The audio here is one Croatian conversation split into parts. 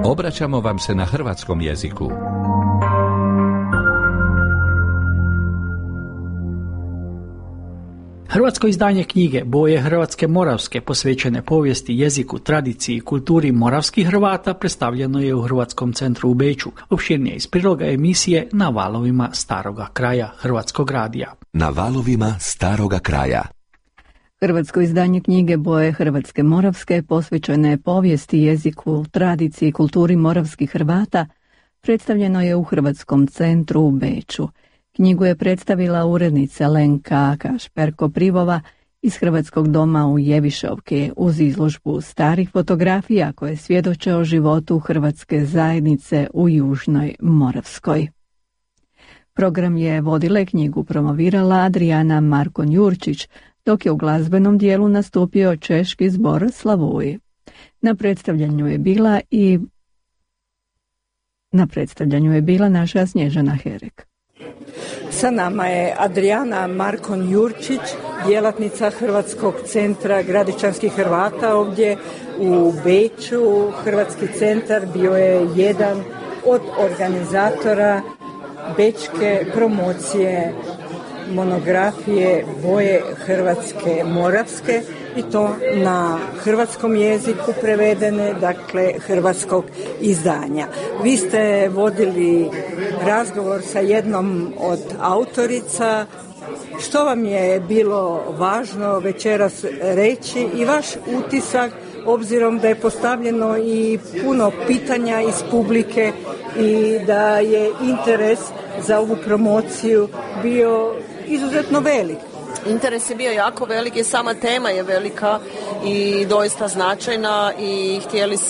Obraćamo vam se na hrvatskom jeziku. Hrvatsko izdanje knjige Boje Hrvatske Moravske posvećene povijesti, jeziku, tradiciji i kulturi moravskih Hrvata predstavljeno je u Hrvatskom centru u Beču. Opširnije iz priloga emisije Na valovima staroga kraja Hrvatskog radija. Na valovima staroga kraja. Hrvatsko izdanje knjige Boje Hrvatske Moravske posvećene povijesti, jeziku, tradiciji i kulturi moravskih Hrvata predstavljeno je u Hrvatskom centru u Beču. Knjigu je predstavila urednica Lenka Kašperko-Privova iz Hrvatskog doma u Jevišovki uz izložbu starih fotografija koje svjedoče o životu hrvatske zajednice u Južnoj Moravskoj. Program je vodila i knjigu promovirala Adriana Markon-Jurčić, dok je u glazbenom dijelu nastupio češki zbor Slavuji. Na predstavljanju je bila naša Snježana Herek. Sa nama je Adriana Markon-Jurčić, djelatnica Hrvatskog centra Gradičanskih Hrvata ovdje u Beču. Hrvatski centar bio je jedan od organizatora bečke promocije monografije Boje Hrvatske Moravske i to na hrvatskom jeziku prevedene, dakle hrvatskog izdanja. Vi ste vodili razgovor sa jednom od autorica. Što vam je bilo važno večeras reći i vaš utisak, obzirom da je postavljeno i puno pitanja iz publike i da je interes za ovu promociju bio izuzetno velik? Interes je bio jako velik i sama tema je velika i doista značajna i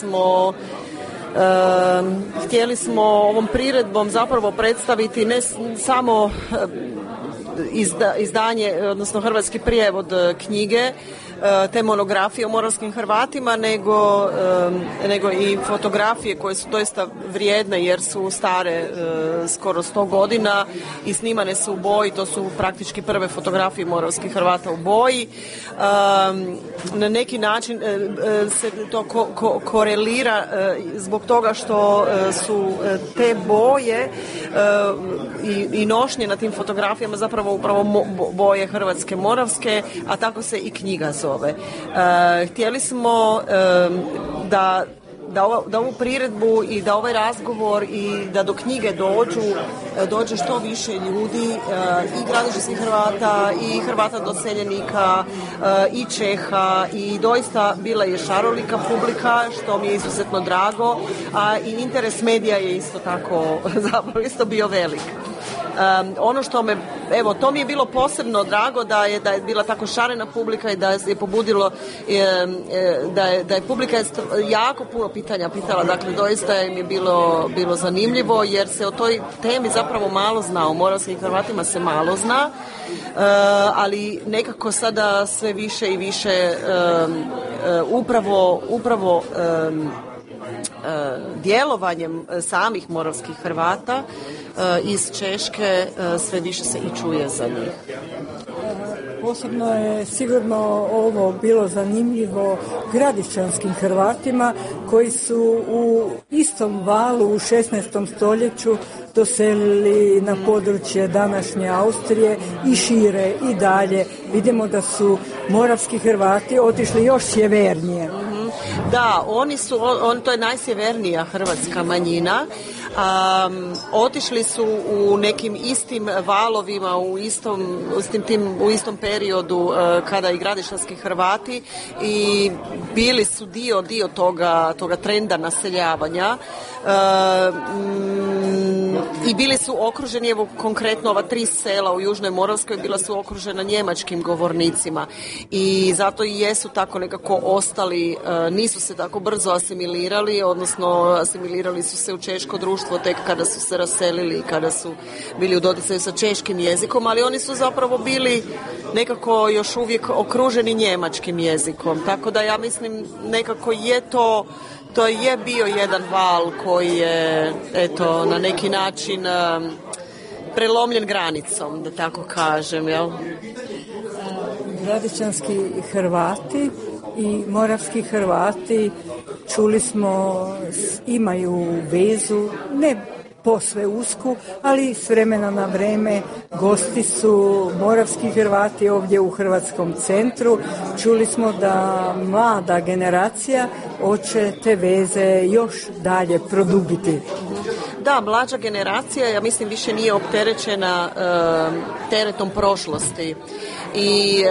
htjeli smo ovom priredbom zapravo predstaviti ne samo izdanje, odnosno hrvatski prijevod knjige, te monografije o moravskim Hrvatima, nego i fotografije koje su doista vrijedne jer su stare skoro 100 godina i snimane su u boji. To su praktički prve fotografije moravskih Hrvata u boji. Na neki način se to korelira zbog toga što su te boje i nošnje na tim fotografijama zapravo upravo boje Hrvatske Moravske, a tako se i knjiga zove. Htjeli smo da ovu priredbu i da ovaj razgovor i da do knjige dođe što više ljudi, i gradišćanskih Hrvata i Hrvata doseljenika i Čeha, i doista bila je šarolika publika, što mi je izuzetno drago, a i interes medija je isto tako zapravo isto bio velik. Ono što to mi je bilo posebno drago da je bila tako šarena publika i da je pobudilo da je publika jako puno pitanja pitala, dakle doista im je bilo zanimljivo jer se o toj temi zapravo malo zna, o moravskim Hrvatima se malo zna, ali nekako sada sve više i više upravo djelovanjem samih moravskih Hrvata iz Češke sve više se i čuje za njih. Posebno je sigurno ovo bilo zanimljivo gradišćanskim Hrvatima koji su u istom valu u 16. stoljeću doselili na područje današnje Austrije i šire i dalje. Vidimo da su moravski Hrvati otišli još sjevernije. Da, to je najsjevernija hrvatska manjina. Otišli su u nekim istim valovima, u istom periodu kada i gradišćanski Hrvati i bili su dio toga trenda naseljavanja. I bili su okruženi, evo konkretno ova 3 sela u Južnoj Moravskoj bila su okružena njemačkim govornicima i zato i jesu tako nekako ostali, nisu se tako brzo asimilirali, odnosno asimilirali su se u češko društvo tek kada su se raselili i kada su bili u doticaju sa češkim jezikom, ali oni su zapravo bili nekako još uvijek okruženi njemačkim jezikom, tako da ja mislim nekako je to je bio jedan val koji je, eto, na neki način prelomljen granicom, da tako kažem, jel? Gradišćanski Hrvati i moravski Hrvati čuli smo, imaju vezu, ne posve usku, ali s vremena na vreme gosti su moravski Hrvati ovdje u Hrvatskom centru. Čuli smo da mlada generacija hoće te veze još dalje produbiti. Da, mlađa generacija, ja mislim, više nije opterećena teretom prošlosti i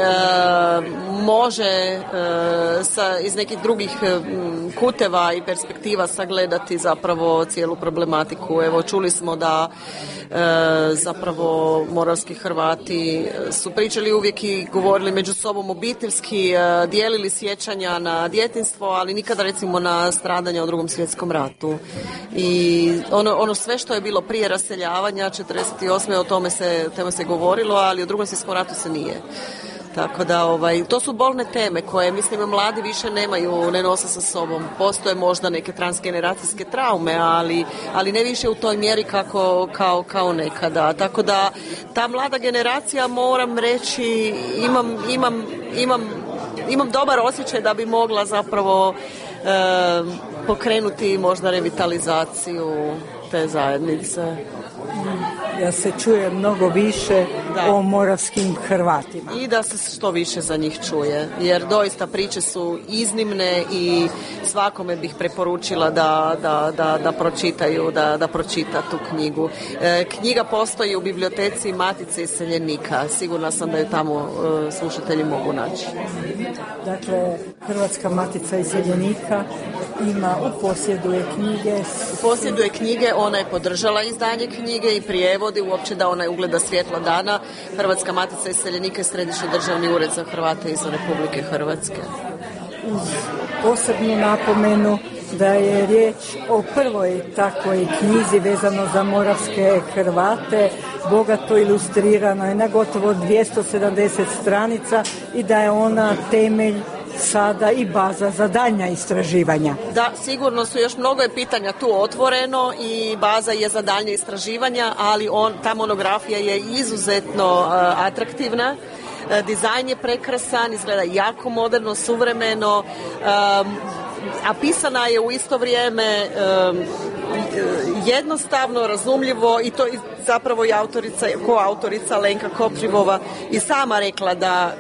može iz nekih drugih kuteva i perspektiva sagledati zapravo cijelu problematiku. Evo, čuli smo da zapravo moravski Hrvati su pričali uvijek i govorili među sobom obiteljski, dijelili sjećanja na djetinjstvo, ali nikada recimo na stradanja u Drugom svjetskom ratu. I ono sve što je bilo prije raseljavanja 48. o tome se govorilo, ali u Drugom svjetskom ratu se nije. Tako da to su bolne teme koje, mislim, mladi više ne nose sa sobom. Postoje možda neke transgeneracijske traume, ali ne više u toj mjeri kao nekada. Tako da ta mlada generacija, moram reći, imam dobar osjećaj da bi mogla zapravo pokrenuti možda revitalizaciju te zajednice. Ja se čuje mnogo više o moravskim Hrvatima. I da se što više za njih čuje, jer doista priče su iznimne i svakome bih preporučila da pročitaju, da pročita tu knjigu. Knjiga postoji u biblioteci Matice iseljenika. Sigurna sam da je tamo slušatelji mogu naći. Dakle, Hrvatska Matica iseljenika posjeduje knjige. Ona je podržala izdanje knjige i prijevodi uopće da ona ugleda svjetla dana. Hrvatska Matica iseljenika je Središnji državni ured za Hrvate izvan Republike Hrvatske. Uz posebnu napomenu da je riječ o prvoj takvoj knjizi vezano za moravske Hrvate, bogato ilustrirano je na gotovo 270 stranica i da je ona temelj sada i baza za daljnja istraživanja. Da, sigurno su još mnogo je pitanja tu otvoreno i baza je za daljnje istraživanja, ali ta monografija je izuzetno atraktivna. Dizajn je prekrasan, izgleda jako moderno, suvremeno, a pisana je u isto vrijeme jednostavno, razumljivo, i to zapravo i koautorica Lenka Kopčivova i sama rekla da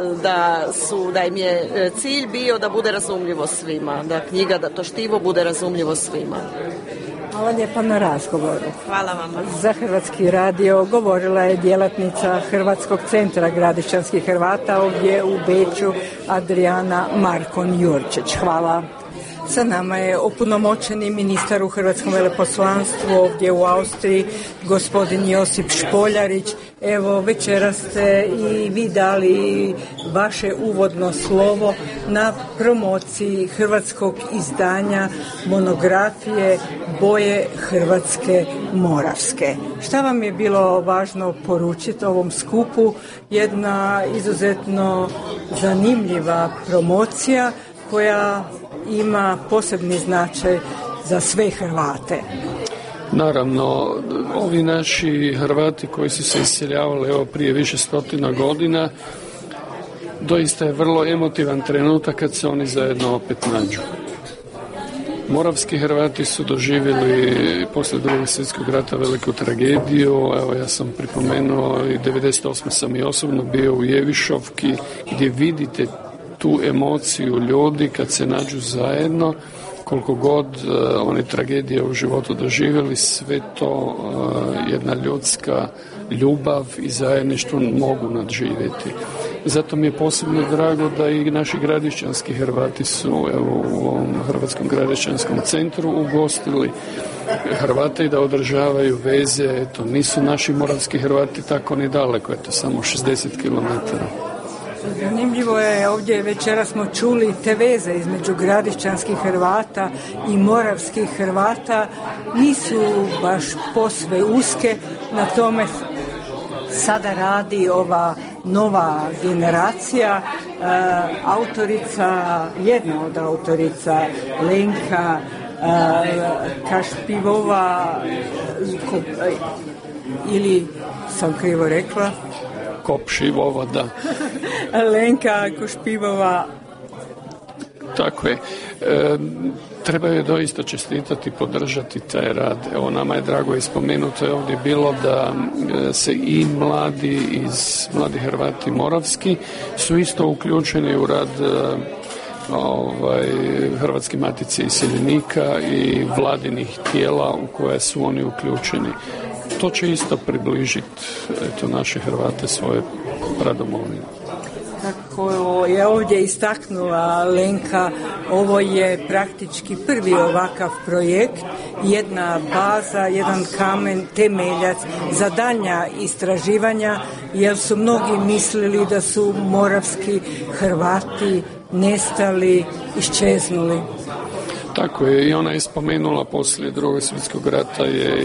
im je cilj bio da bude razumljivo svima, da knjiga, da to štivo bude razumljivo svima. Hvala lijepa na razgovoru. Hvala vam. Za Hrvatski radio govorila je djelatnica Hrvatskog centra gradišćanskih Hrvata ovdje u Beču, Adriana Markon-Jurčić. Hvala. Sa nama je opunomoćeni ministar u Hrvatskom veleposlanstvu ovdje u Austriji, gospodin Josip Špoljarić. Evo, večeras ste i vi dali vaše uvodno slovo na promociji hrvatskog izdanja monografije Boje Hrvatske Moravske. Šta vam je bilo važno poručiti ovom skupu? Jedna izuzetno zanimljiva promocija koja ima posebni značaj za sve Hrvate. Naravno, ovi naši Hrvati koji su se iseljavali prije više stotina godina, doista je vrlo emotivan trenutak kad se oni zajedno opet nađu. Moravski Hrvati su doživjeli poslije Drugog svjetskog rata veliku tragediju. Evo, ja sam pripomenuo i 98. sam i osobno bio u Jevišovki gdje vidite tu emociju ljudi kad se nađu zajedno, koliko god oni tragedije u životu doživjeli, sve to jedna ljudska ljubav i zajedništvo mogu nadživjeti. Zato mi je posebno drago da i naši gradišćanski Hrvati su u ovom Hrvatskom gradišćanskom centru ugostili Hrvate i da održavaju veze. To nisu naši moravski Hrvati tako ni daleko, je to samo 60 km. Zanimljivo je, ovdje večeras smo čuli te veze između gradišćanskih Hrvata i moravskih Hrvata, nisu baš posve uske, na tome sada radi ova nova generacija. Jedna od autorica Lenka Kašpivova, ili sam krivo rekla? Kopšivova, da. Lenka Košpivova. Tako je. treba je doista čestitati, podržati taj rad. Evo, nama je drago i spomenuto je ovdje bilo da se i mladi Hrvati moravski su isto uključeni u rad Hrvatske matice iseljenika i vladinih tijela u koje su oni uključeni. To će isto približiti naše Hrvate svoje pradomovine. Kako je ovdje istaknula Lenka, ovo je praktički prvi ovakav projekt, jedna baza, jedan kamen, temeljac za daljnja istraživanja, jer su mnogi mislili da su moravski Hrvati nestali, iščeznuli. Tako je, i ona je spomenula poslije Drugog svjetskog rata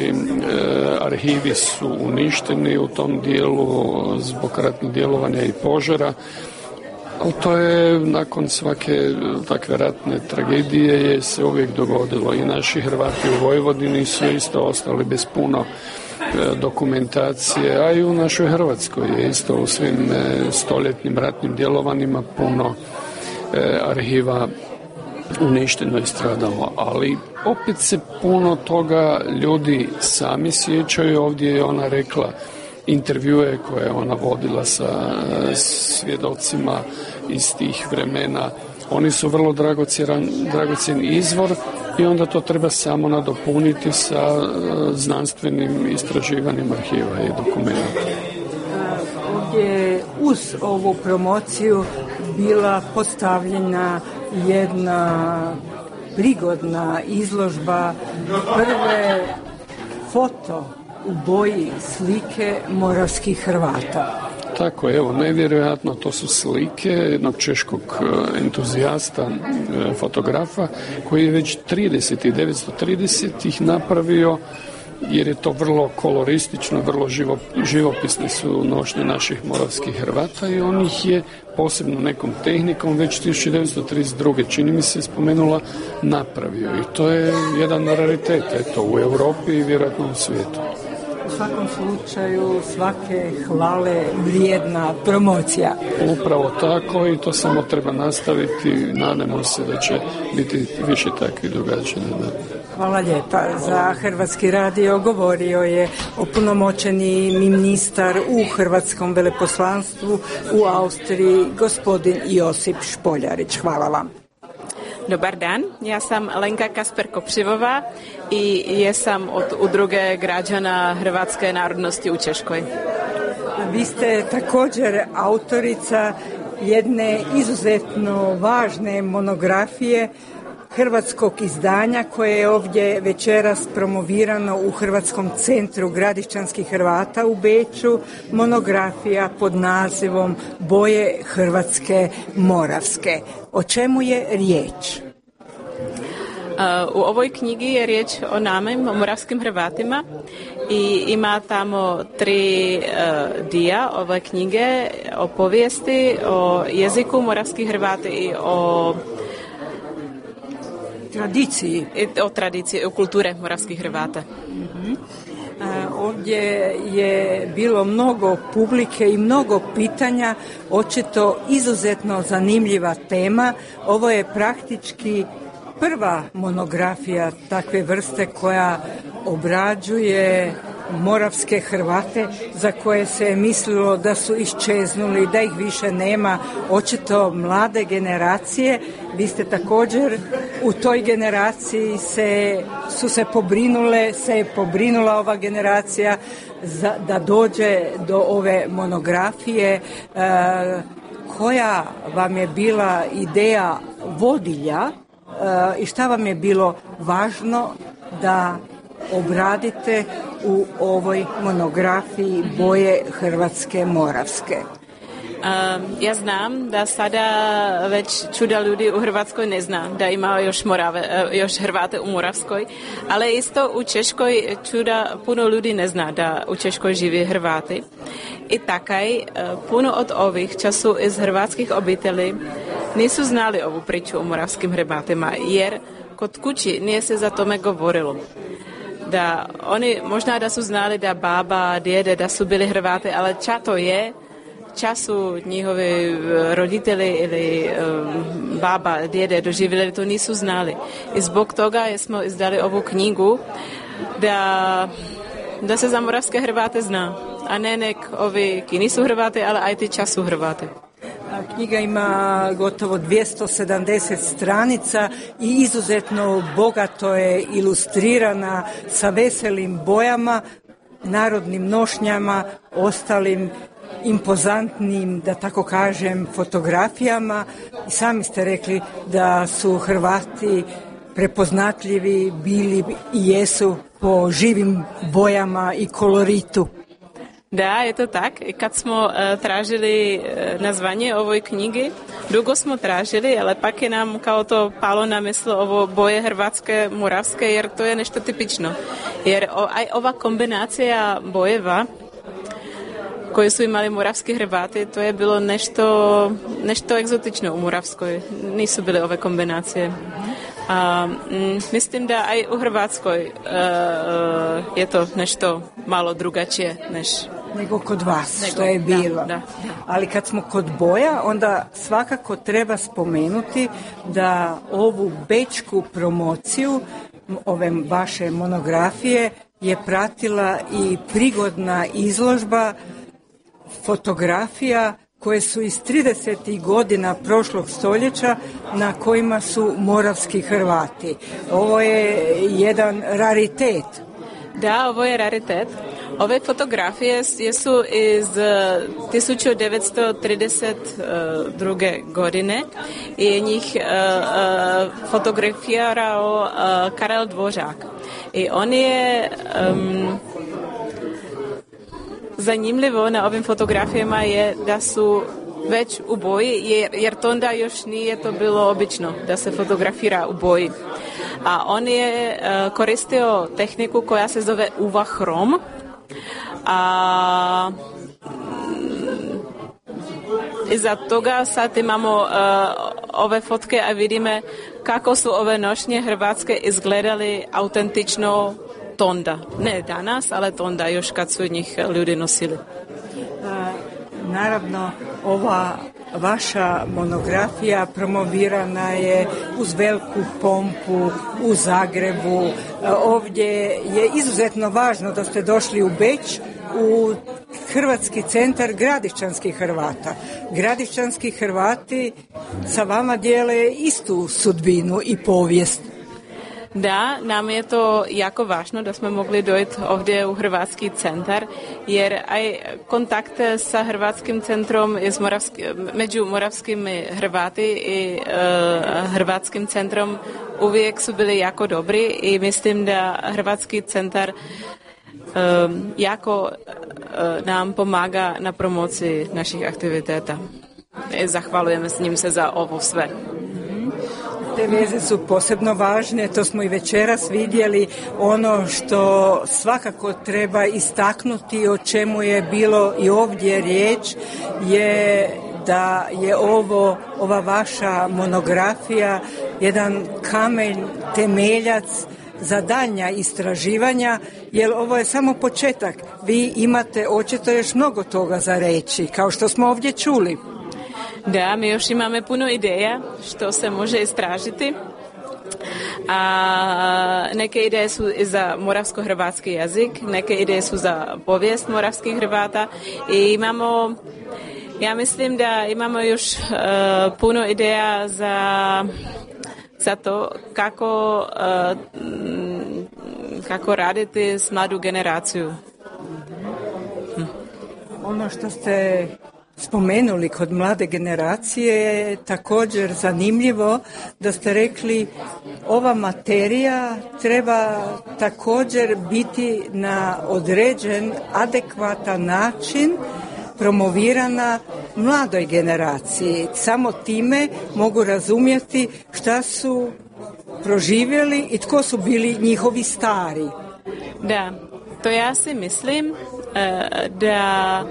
arhivi su uništeni u tom dijelu zbog ratnih djelovanja i požara, ali to je nakon svake takve ratne tragedije se uvijek dogodilo i naši Hrvati u Vojvodini su isto ostali bez puno dokumentacije, a i u našoj Hrvatskoj je isto u svim stoljetnim ratnim djelovanjima puno arhiva uništeno i stradalo, ali opet se puno toga ljudi sami sjećaju. Ovdje je ona rekla intervjue koje je ona vodila sa svjedocima iz tih vremena. Oni su vrlo dragocjen izvor i onda to treba samo nadopuniti sa znanstvenim istraživanjem arhiva i dokumenta. Ovdje uz ovu promociju bila postavljena jedna prigodna izložba prve foto u boji slike moravskih Hrvata. Tako, evo, nevjerojatno, to su slike jednog češkog entuzijasta, fotografa, koji je već 1930-ih napravio, jer je to vrlo koloristično, vrlo živopisne su nošnje naših moravskih Hrvata i on ih je posebno nekom tehnikom već 1932. čini mi se spomenula napravio i to je jedan raritet u Europi i vjerojatno u svijetu. U svakom slučaju svake hvale vrijedna promocija. Upravo tako i to samo treba nastaviti. Nadamo se da će biti više takvih događanja. Hvala lijepa. Za Hrvatski radio govorio je opunomoćeni ministar u Hrvatskom veleposlanstvu u Austriji, gospodin Josip Špoljarić. Hvala vam. Dobar dan, ja sam Lenka Kasper-Kopřivová i jesam od udruge građana hrvatske narodnosti u Češkoj. Vi ste također autorica jedne izuzetno važne monografije hrvatskog izdanja koje je ovdje večeras promovirano u Hrvatskom centru Gradišćanskih Hrvata u Beču, monografija pod nazivom Boje Hrvatske Moravske. O čemu je riječ? U ovoj knjigi je riječ o nama, o moravskim Hrvatima i ima tamo 3 dija ove knjige o povijesti, o jeziku moravskih Hrvata i o tradiciji, o kulture moravskih Hrvata. Ovdje je bilo mnogo publike i mnogo pitanja, očito izuzetno zanimljiva tema. Ovo je praktički prva monografija takve vrste koja obrađuje moravske Hrvate za koje se je mislilo da su iščeznuli, da ih više nema, očito mlade generacije. Vi ste također u toj generaciji se pobrinula ova generacija da dođe do ove monografije. Koja vam je bila ideja vodilja i šta vam je bilo važno da obradite u ovoj monografiji Boje Hrvatske Moravske? Ja znam da sada već čuda ljudi u Hrvatskoj ne zna da ima još Hrvate u Moravskoj, ali isto u Češkoj čuda puno ljudi ne zna da u Češkoj živi Hrvati. I takaj puno od ovih času iz hrvatskih obitelji nisu znali ovu priču o moravskim Hrvatima, jer kod kući nije se za tome govorilo. Da oni možda da su znali da baba, djede, da su bili Hrvati, ali ča to je, času njihovi roditelji ili baba, djede doživjeli, to nisu znali. I zbog toga smo izdali ovu knjigu da se za moravske Hrvate zna, a ne nek ovi ki nisu Hrvate, ali aj ti čas su Hrvate. Knjiga ima gotovo 270 stranica i izuzetno bogato je ilustrirana sa veselim bojama, narodnim nošnjama, ostalim impozantnim, da tako kažem, fotografijama. I sami ste rekli da su Hrvati prepoznatljivi bili i jesu po živim bojama i koloritu. Da, je to tak. I kad smo tražili nazvanje ovoj knjigi, dugo smo tražili, ali pak je nam kao to palo na mysl ovo boje hrvatske, moravske, jer to je nešto tipično. Jer ova kombinacija bojeva koje su imali moravski Hrvati, to je bilo nešto egzotično u Moravskoj. Nisu bile ove kombinacije. Mislim da aj u Hrvatskoj je to nešto malo drugačije nego kod vas, što je bilo. Da. Ali kad smo kod boja, onda svakako treba spomenuti da ovu bečku promociju ove vaše monografije je pratila i prigodna izložba fotografija koje su iz 30. godina prošlog stoljeća na kojima su moravski Hrvati. Ovo je jedan raritet. Da, ovo je raritet. Ove fotografije su iz 1932. godine i njih fotografirao Karel Dvořák. I on je zanimljivo na ovim fotografijama je da su već u boji, jer to onda još nije to bilo obično da se fotografira u boji. A on je koristio tehniku koja se zove UV hrom. Iza toga sad imamo ove fotke, a vidíme kako su ove nošnje hrvatske izgledali autentično tonda. Ne danas, ali tonda još kad su njih ljudi nosili. Naravno, ova vaša monografija promovirana je uz veliku pompu u Zagrebu. Ovdje je izuzetno važno da ste došli u Beč, u Hrvatski centar Gradišćanskih Hrvata. Gradišćanski Hrvati sa vama dijele istu sudbinu i povijest. Da, nam je to jako važno da smo mogli dojти ovdje u Hrvatski centar, jer aj kontakt sa Hrvatskim centrom među moravskim Hrvati i Hrvatskim centrom uvijek su bili jako dobri i mislim da Hrvatski centar jako nam pomaga na promociji naših aktiviteta. Zahvaljujemo s njim se za ovo sve. Te veze su posebno važne, to smo i večeras vidjeli. Ono što svakako treba istaknuti, o čemu je bilo i ovdje riječ, je da je ova vaša monografija jedan kamen temeljac za daljnja istraživanja, jer ovo je samo početak. Vi imate očito još mnogo toga za reći, kao što smo ovdje čuli. Da, mi još imamo puno ideja što se može istražiti. Neke ideje su za moravsko-hrvatski jezik, neke ideje su za povijest moravskih Hrvata i ja mislim da imamo još puno ideja za to kako raditi s mladu generaciju. Ono što ste spomenuli kod mlade generacije je također zanimljivo da ste rekli ova materija treba također biti na određen, adekvatan način promovirana mladoj generaciji. Samo time mogu razumjeti šta su proživjeli i tko su bili njihovi stari. Da, to ja si mislim da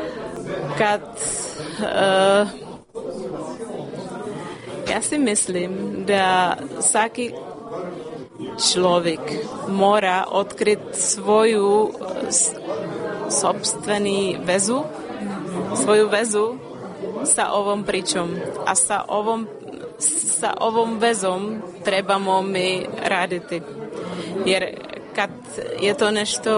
ja si mislim da svaki čovjek mora otkriti svoju sopstveni vezu svoju vezu sa ovom pričom. A sa ovom vezom trebamo mi raditi. Jer kad je to nešto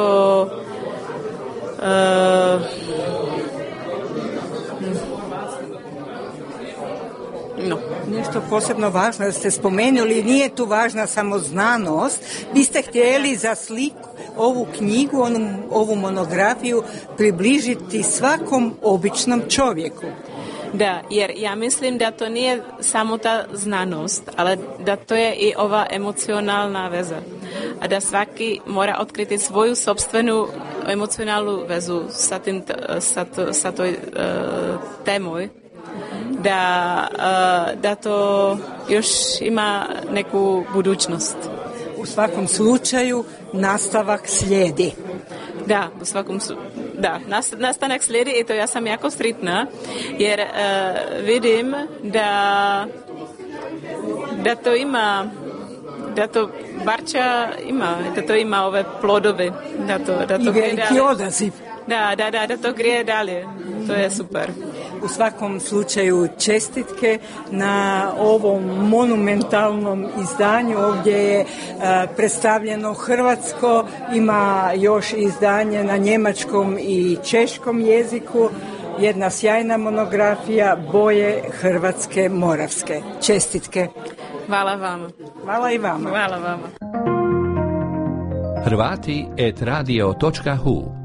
nešto posebno važno, da ste spomenuli, nije tu važna samo znanost. Vi ste htjeli za sliku ovu knjigu, ovu monografiju približiti svakom običnom čovjeku. Da, jer ja mislim da to nije samo ta znanost, ali da to je i ova emocionalna veza. A da svaki mora otkriti svoju sopstvenu emocionalnu vezu sa toj temoj. Da to još ima neku budućnost. U svakom slučaju nastavak slijedi. Da, nastanak slijedi i to ja sam jako sretna jer vidim da to ima, da to Barča ima, da to ima ove plodove, da to i veliki odaziv. Da to grije dalje. To je super. U svakom slučaju čestitke na ovom monumentalnom izdanju. Ovdje je predstavljeno hrvatsko, ima još izdanje na njemačkom i češkom jeziku. Jedna sjajna monografija Boje Hrvatske Moravske. Čestitke. Hvala vama. Hvala i vama. Hvala vama. Hrvati@radio.hu